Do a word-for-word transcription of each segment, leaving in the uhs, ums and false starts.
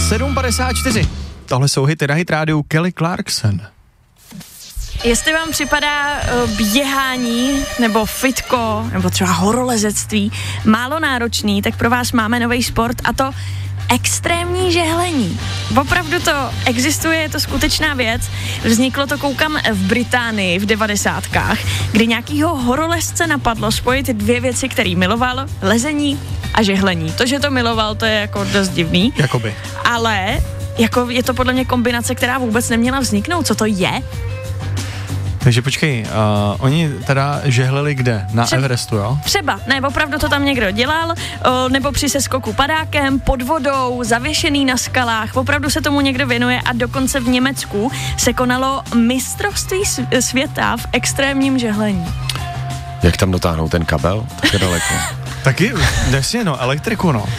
sedm padesát čtyři. Tohle jsou hity na Hit rádiu Kelly Clarkson. Jestli vám připadá uh, běhání nebo fitko nebo třeba horolezectví málo náročný, tak pro vás máme nový sport a to extrémní žehlení. Opravdu to existuje, je to skutečná věc. Vzniklo to, koukám, v Británii v devadesátkách, kdy nějakýho horolezce napadlo spojit dvě věci, který miloval, lezení a žehlení. To, že to miloval, to je jako dost divný. Jakoby. Ale jako je to podle mě kombinace, která vůbec neměla vzniknout. Co to je? Takže počkej, uh, oni teda žehlili kde? Na Třeba, Everestu, jo? Třeba, ne, opravdu to tam někdo dělal, uh, nebo při seskoku padákem, pod vodou, zavěšený na skalách, opravdu se tomu někdo věnuje a dokonce v Německu se konalo mistrovství světa v extrémním žehlení. Jak tam dotáhnou ten kabel? Tak je daleko. Taky, jasně, no, elektriku, no.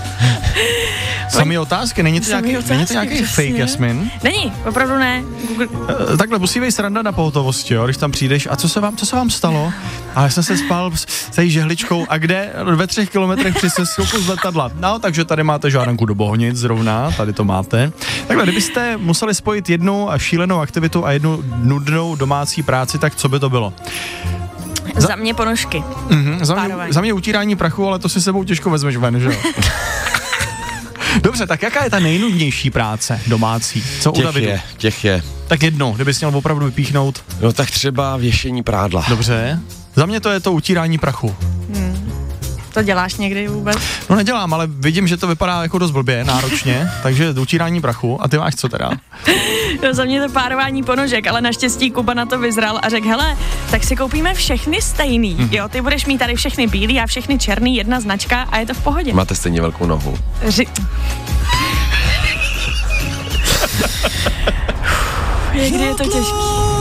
Samý otázky, není to, Samý nějaký, otázky, není to nějaký přesně. fake, Jasmin? Není, opravdu ne. Google. E, takhle musí být sranda na pohotovosti, jo, když tam přijdeš. A co se vám, co se vám stalo? A já jsem se spal s tady žehličkou a kde? Ve třech kilometrech při seskoku z letadla. No, takže tady máte žádanku do Bohnic zrovna, tady to máte. Takhle, kdybyste museli spojit jednu šílenou aktivitu a jednu nudnou domácí práci, tak co by to bylo? Za, za mě ponožky. Mm-hmm, za, mě, za mě utírání prachu, ale to si sebou těžko vezmeš ven, že jo? Dobře, tak jaká je ta nejnudnější práce domácí? Co u Těch Davidu? je, těch je. Tak jedno, kdybys měl opravdu vypíchnout. No tak třeba věšení prádla. Dobře. Za mě to je to utírání prachu. Hmm. To děláš někdy vůbec? No nedělám, ale vidím, že to vypadá jako dost blbě, náročně, takže utírání prachu. A ty máš co teda? No, za mě to párování ponožek, ale naštěstí Kuba na to vyzral a řekl, hele, tak si koupíme všechny stejný, mm. jo, ty budeš mít tady všechny bílý a všechny černý, jedna značka a je to v pohodě. Máte stejně velkou nohu. Ři... Někdy je to těžký.